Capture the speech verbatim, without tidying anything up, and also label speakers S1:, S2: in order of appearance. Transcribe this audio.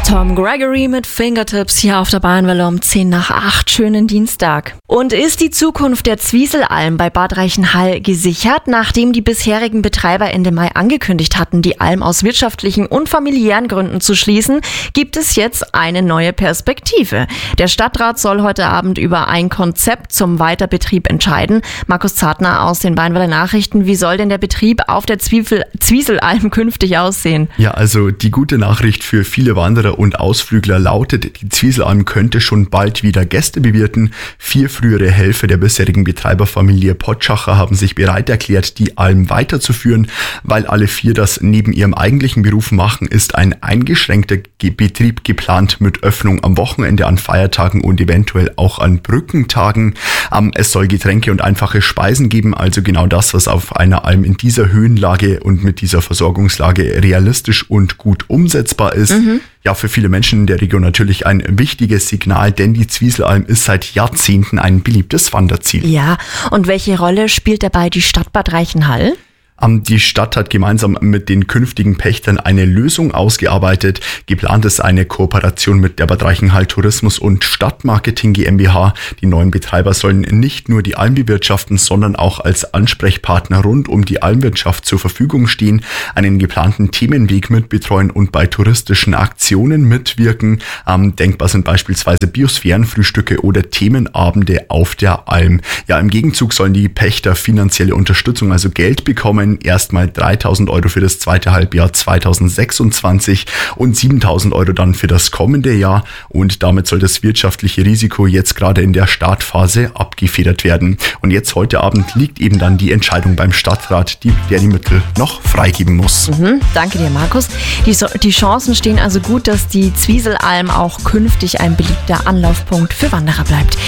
S1: Tom Gregory mit Fingertips hier auf der Bayernwelle um zehn nach acht. Schönen Dienstag. Und ist die Zukunft der Zwieselalm bei Bad Reichenhall gesichert? Nachdem die bisherigen Betreiber Ende Mai angekündigt hatten, die Alm aus wirtschaftlichen und familiären Gründen zu schließen, gibt es jetzt eine neue Perspektive. Der Stadtrat soll heute Abend über ein Konzept zum Weiterbetrieb entscheiden. Markus Zartner aus den Bayernwelle Nachrichten. Wie soll denn der Betrieb auf der Zwiesel- Zwieselalm künftig aussehen?
S2: Ja, also die gute Nachricht für viele Wanderer und Ausflügler lautet, die Zwieselalm könnte schon bald wieder Gäste bewirten. Vier frühere Helfer der bisherigen Betreiberfamilie Potschacher haben sich bereit erklärt, die Alm weiterzuführen. Weil alle vier das neben ihrem eigentlichen Beruf machen, ist ein eingeschränkter Ge- Betrieb geplant mit Öffnung am Wochenende, an Feiertagen und eventuell auch an Brückentagen. Ähm, es soll Getränke und einfache Speisen geben, also genau das, was auf einer Alm in dieser Höhenlage und mit dieser Versorgungslage realistisch und gut umsetzbar ist. Mhm. Ja, für viele Menschen in der Region natürlich ein wichtiges Signal, denn die Zwieselalm ist seit Jahrzehnten ein beliebtes Wanderziel.
S1: Ja, und welche Rolle spielt dabei die Stadt Bad Reichenhall?
S2: Die Stadt hat gemeinsam mit den künftigen Pächtern eine Lösung ausgearbeitet. Geplant ist eine Kooperation mit der Bad Reichenhall Tourismus und Stadtmarketing GmbH. Die neuen Betreiber sollen nicht nur die Alm bewirtschaften, sondern auch als Ansprechpartner rund um die Almwirtschaft zur Verfügung stehen, einen geplanten Themenweg mitbetreuen und bei touristischen Aktionen mitwirken. Ähm, denkbar sind beispielsweise Biosphärenfrühstücke oder Themenabende auf der Alm. Ja, im Gegenzug sollen die Pächter finanzielle Unterstützung, also Geld bekommen. Erstmal dreitausend Euro für das zweite Halbjahr zweitausendsechsundzwanzig und siebentausend Euro dann für das kommende Jahr. Und damit soll das wirtschaftliche Risiko jetzt gerade in der Startphase abgefedert werden. Und jetzt heute Abend liegt eben dann die Entscheidung beim Stadtrat, die, der die Mittel noch freigeben muss.
S1: Mhm, danke dir, Markus. Die, so- die Chancen stehen also gut, dass die Zwieselalm auch künftig ein beliebter Anlaufpunkt für Wanderer bleibt.